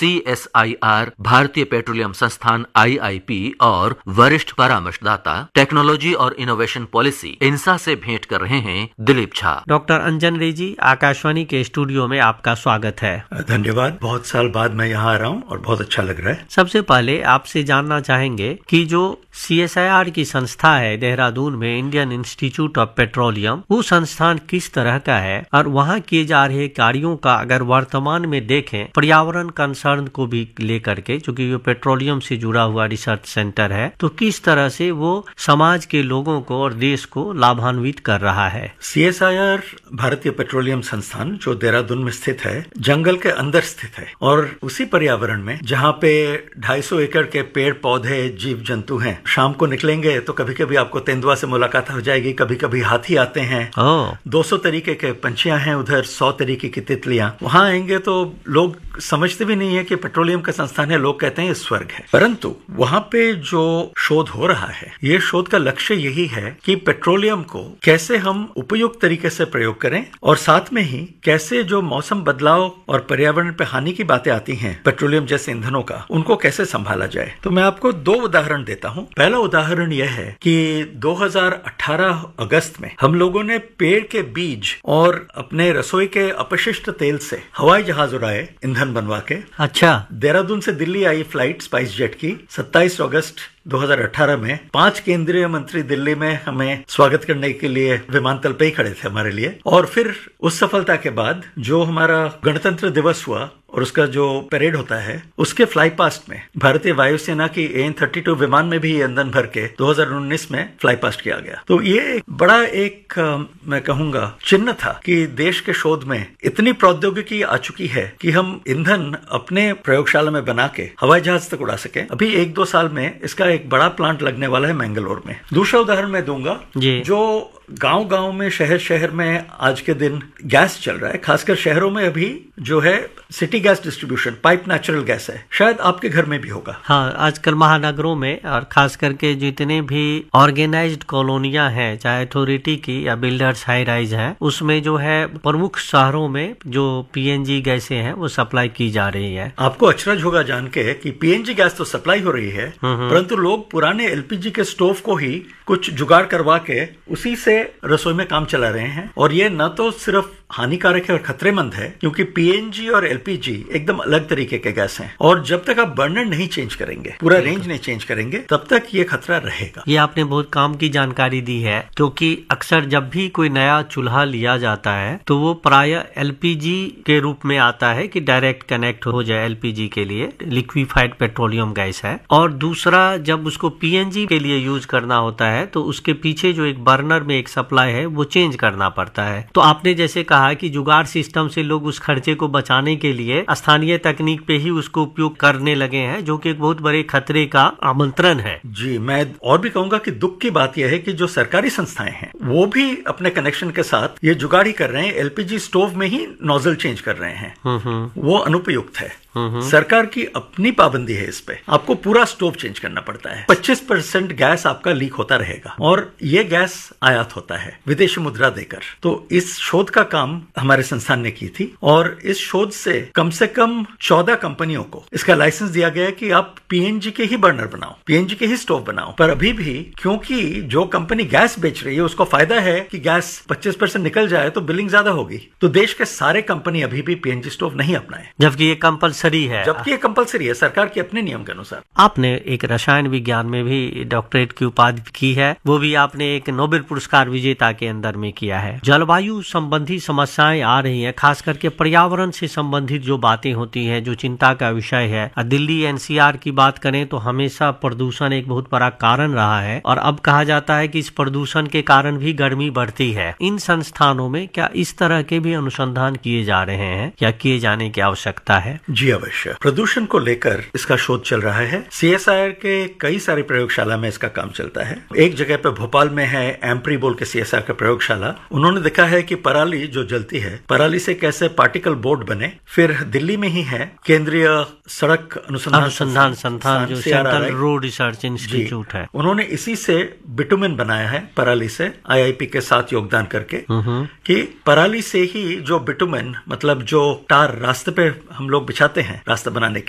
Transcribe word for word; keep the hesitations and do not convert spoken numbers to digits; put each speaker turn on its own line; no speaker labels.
C S I R, भारतीय petroleum संस्थान आई I P और वरिष्ठ परामर्शदाता टेक्नोलॉजी और इनोवेशन पॉलिसी इंसा से भेंट कर रहे हैं दिलीप झा।
डॉक्टर अंजन रे जी, आकाशवाणी के स्टूडियो में आपका स्वागत है।
धन्यवाद। बहुत साल बाद मैं यहाँ आ रहा हूँ और बहुत अच्छा लग रहा है।
सबसे पहले आपसे जानना चाहेंगे कि जो सी एस आई आर की संस्था है देहरादून में, इंडियन इंस्टीट्यूट ऑफ पेट्रोलियम, वो संस्थान किस तरह का है और वहाँ किए जा रहे कार्यों का अगर वर्तमान में देखें पर्यावरण कंसर्न को भी लेकर के, चूंकि वो पेट्रोलियम से जुड़ा हुआ रिसर्च सेंटर है, तो किस तरह से वो समाज के लोगों को और देश को लाभान्वित कर रहा है।
सी एस आई आर भारतीय पेट्रोलियम संस्थान जो देहरादून में स्थित है, जंगल के अंदर स्थित है और उसी पर्यावरण में जहाँ पे ढाई सौ एकड़ के पेड़ पौधे जीव जंतु हैं। शाम को निकलेंगे तो कभी कभी आपको तेंदुआ से मुलाकात हो जाएगी, कभी कभी हाथी आते हैं, दो सौ तरीके के पंछियां हैं उधर, सौ तरीके की तितलियां। वहां आएंगे तो लोग समझते भी नहीं है कि पेट्रोलियम का संस्थान है, लोग कहते हैं ये स्वर्ग है। परंतु वहां पे जो शोध हो रहा है, ये शोध का लक्ष्य यही है कि पेट्रोलियम को कैसे हम उपयुक्त तरीके से प्रयोग करें और साथ में ही कैसे जो मौसम बदलाव और पर्यावरण पे हानि की बातें आती हैं पेट्रोलियम जैसे ईंधनों का, उनको कैसे संभाला जाए। तो मैं आपको दो उदाहरण देता हूं। पहला उदाहरण यह है कि दो हज़ार अठारह अगस्त में हम लोगों ने पेड़ के बीज और अपने रसोई के अपशिष्ट तेल से हवाई जहाज उड़ाए ईंधन बनवा के।
अच्छा।
देहरादून से दिल्ली आई फ्लाइट स्पाइस जेट की सत्ताईस अगस्त दो हज़ार अठारह में। पांच केंद्रीय मंत्री दिल्ली में हमें स्वागत करने के लिए विमानतल पे ही खड़े थे हमारे लिए। और फिर उस सफलता के बाद जो हमारा गणतंत्र दिवस हुआ और उसका जो परेड होता है, उसके फ्लाई पास्ट में भारतीय वायुसेना की ए एन थर्टी टू विमान में भी ईंधन भर के दो हज़ार उन्नीस में फ्लाई पास्ट किया गया। तो ये बड़ा एक मैं कहूंगा चिन्ह था कि देश के शोध में इतनी प्रौद्योगिकी आ चुकी है कि हम ईंधन अपने प्रयोगशाला में बना के हवाई जहाज तक उड़ा सके। अभी एक दो साल में इसका एक बड़ा प्लांट लगने वाला है मैंगलोर में। दूसरा उदाहरण मैं दूंगा, जो गांव गांव में, शहर शहर में आज के दिन गैस चल रहा है, खासकर शहरों में अभी जो है city gas distribution, pipe natural gas है, शायद आपके घर में भी होगा।
हाँ, आजकल महानगरों में और खास करके जितने भी ऑर्गेनाइज्ड कॉलोनियां हैं, चाहे अथॉरिटी की या बिल्डर्स हाई राइज है, उसमें जो है प्रमुख शहरों में जो पी एन जी गैसें हैं वो सप्लाई की जा रही है।
आपको अचरज होगा जान के कि पी एन जी गैस तो सप्लाई हो रही है, परंतु लोग पुराने एल पी जी के स्टोव को ही कुछ जुगाड़ करवा के उसी से रसोई में काम चला रहे हैं। और ये न तो सिर्फ हानिकारक है और खतरेमंद है, क्योंकि पी एन जी और एल पी जी एकदम अलग तरीके के गैस हैं और जब तक आप बर्नर नहीं चेंज करेंगे, पूरा रेंज नहीं चेंज करेंगे, तब तक ये खतरा रहेगा।
ये आपने बहुत काम की जानकारी दी है, क्योंकि अक्सर जब भी कोई नया चूल्हा लिया जाता है तो वो प्राय एल पी जी के रूप में आता है कि डायरेक्ट कनेक्ट हो जाए एल पी जी के लिए, लिक्विफाइड पेट्रोलियम गैस है। और दूसरा, जब उसको पी एन जी के लिए यूज करना होता है तो उसके पीछे जो एक बर्नर में एक सप्लाई है वो चेंज करना पड़ता है। तो आपने जैसे कहा कि जुगाड़ सिस्टम से लोग उस खर्चे को बचाने के लिए स्थानीय तकनीक पे ही उसको उपयोग करने लगे हैं, जो कि एक बहुत बड़े खतरे का आमंत्रण है।
जी, मैं और भी कहूंगा कि दुख की बात यह है कि जो सरकारी संस्थाएं हैं वो भी अपने कनेक्शन के साथ ये जुगाड़ ही कर रहे हैं, एल पी जी स्टोव में ही नोजल चेंज कर रहे हैं। वो अनुपयुक्त है। सरकार की अपनी पाबंदी है इस पे, आपको पूरा स्टोव चेंज करना पड़ता है। पच्चीस परसेंट गैस आपका लीक होता रहेगा और ये गैस आयात होता है विदेशी मुद्रा देकर। तो इस शोध का काम हमारे संस्थान ने की थी और इस शोध से कम से कम चौदह कंपनियों को इसका लाइसेंस दिया गया है कि आप पी एन जी के ही बर्नर बनाओ, पी एन जी के ही स्टोव बनाओ। पर अभी भी क्योंकि जो कंपनी गैस बेच रही है उसको फायदा है कि गैस पच्चीस परसेंट निकल जाए तो बिलिंग ज्यादा होगी, तो देश के सारे कंपनी अभी भी पी एन जी स्टोव नहीं अपनाए,
जबकि ये कंपलसरी है।
जबकि ये कंपलसरी है सरकार के अपने नियम के अनुसार।
आपने एक रसायन विज्ञान में भी डॉक्टरेट की उपाधि की है, वो भी आपने एक नोबेल पुरस्कार विजेता के अंदर में किया है। जलवायु संबंधी समस्याएं आ रही हैं, खास करके पर्यावरण से संबंधित जो बातें होती हैं, जो चिंता का विषय है। दिल्ली एन सी आर की बात करें तो हमेशा प्रदूषण एक बहुत बड़ा कारण रहा है और अब कहा जाता है कि इस प्रदूषण के कारण भी गर्मी बढ़ती है। इन संस्थानों में क्या इस तरह के भी अनुसंधान किए जा रहे हैं या किए जाने की आवश्यकता है?
जी अवश्य। प्रदूषण को लेकर इसका शोध चल रहा है। सी एस आई आर के कई सारी प्रयोगशाला में इसका काम चलता है। एक जगह पे भोपाल में है एम्प्री बोल के सी एस आई आर का प्रयोगशाला। उन्होंने देखा है कि पराली जो जलती है, पराली से कैसे पार्टिकल बोर्ड बने। फिर दिल्ली में ही है केंद्रीय सड़क अनुसंधान
अनुसंधान संस्थान जो सेंट्रल रोड रिसर्च इंस्टीट्यूट है,
उन्होंने इसी से बिटुमेन बनाया है पराली से, आई आई पी के साथ योगदान करके, कि पराली से ही जो बिटुमेन मतलब जो टार रास्ते पे हम लोग बिछाते हैं रास्ता बनाने के